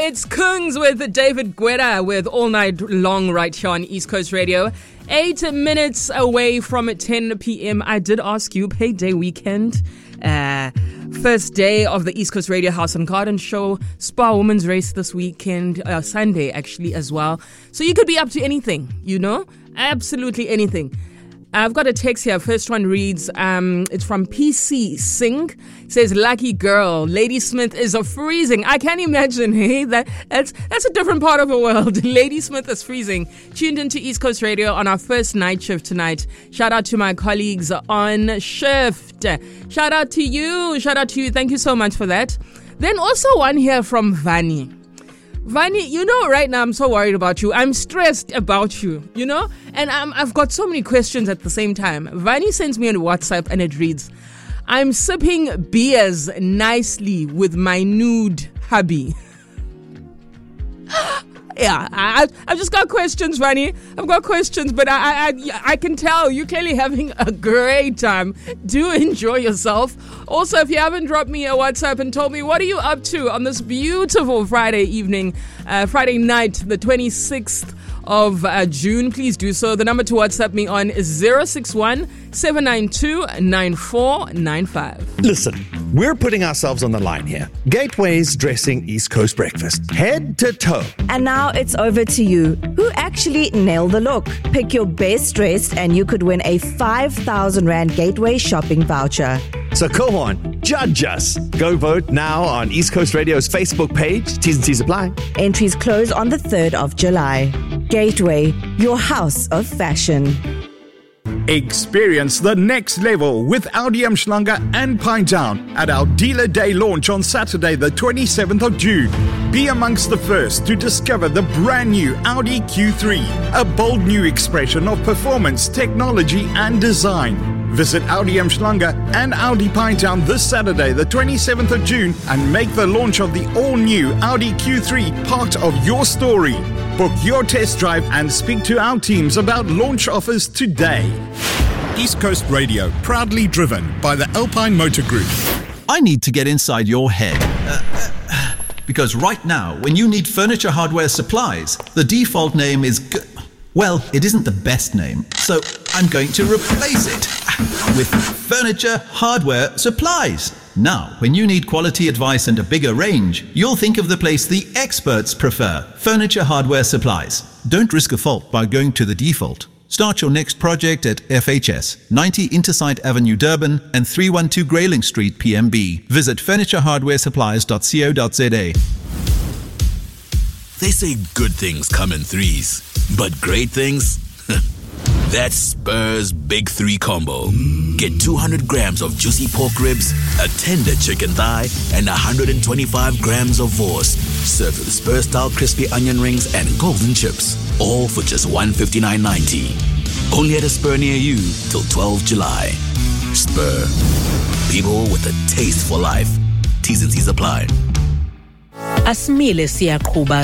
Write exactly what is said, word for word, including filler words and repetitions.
It's Kungs with David Guetta with All Night Long right here on East Coast Radio. Eight minutes away from ten p.m. I did ask you, payday weekend. Uh, first day of the East Coast Radio House and Garden Show. Spa Women's Race this weekend. Uh, Sunday, actually, as well. So you could be up to anything, you know? Absolutely anything. I've got a text here. First one reads, um, it's from P C Singh. It says, lucky girl, Ladysmith is a freezing. I can't imagine, hey? That, that's that's a different part of the world. Ladysmith is freezing. Tuned into East Coast Radio on our first night shift tonight. Shout out to my colleagues on shift. Shout out to you. Shout out to you. Thank you so much for that. Then also one here from Vani. Vani, you know, right now I'm so worried about you. I'm stressed about you, you know? And I'm, I've got so many questions at the same time. Vani sends me a WhatsApp and it reads, I'm sipping beers nicely with my nude hubby. Yeah, I, I've just got questions, Vani. I've got questions, but I, I, I can tell you're clearly having a great time. Do enjoy yourself. Also, if you haven't dropped me a WhatsApp and told me what are you up to on this beautiful Friday evening, uh, Friday night, the twenty-sixth of uh, June, please do so. The number to WhatsApp me on is zero six one, seven nine two, nine four nine five. Listen, we're putting ourselves on the line here. Gateway's dressing East Coast breakfast, head to toe. And now it's over to you. Who actually nailed the look? Pick your best dressed and you could win a five thousand rand Gateway shopping voucher. So go on, judge us. Go vote now on East Coast Radio's Facebook page. T's and C's apply. Entries close on the third of July. Gateway, your house of fashion. Experience the next level with Audi Umhlanga and Pinetown at our Dealer Day launch on Saturday, the twenty-seventh of June. Be amongst the first to discover the brand new Audi Q three, a bold new expression of performance, technology and design. Visit Audi Umhlanga and Audi Pinetown this Saturday, the twenty-seventh of June, and make the launch of the all-new Audi Q three part of your story. Book your test drive and speak to our teams about launch offers today. East Coast Radio, proudly driven by the Alpine Motor Group. I need to get inside your head. Uh, uh, because right now, when you need furniture hardware supplies, the default name is... G- well, it isn't the best name, so I'm going to replace it with Furniture Hardware Supplies. Now, when you need quality advice and a bigger range, you'll think of the place the experts prefer, Furniture Hardware Supplies. Don't risk a fault by going to the default. Start your next project at F H S, ninety Intersight Avenue, Durban, and three one two Grayling Street, P M B. Visit furniture hardware supplies dot co dot za. They say good things come in threes, but great things? That's Spur's Big Three Combo. Get two hundred grams of juicy pork ribs, a tender chicken thigh, and one hundred twenty-five grams of vorst. Served with Spur-style crispy onion rings and golden chips. All for just one hundred fifty-nine ninety. Only at a Spur near you till twelfth of July. Spur. People with a taste for life. T's and C's apply. Asimile siyaqhuba